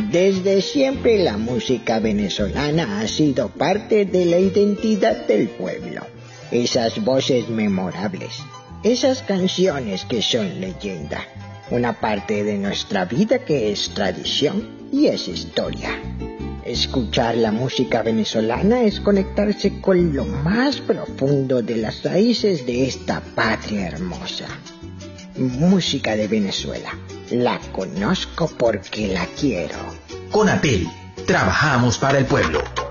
Desde siempre la música venezolana ha sido parte de la identidad del pueblo. Esas voces memorables, esas canciones que son leyenda, una parte de nuestra vida que es tradición y es historia. Escuchar la música venezolana es conectarse con lo más profundo de las raíces de esta patria hermosa. Música de Venezuela. La conozco porque la quiero. Conatel. Trabajamos para el pueblo.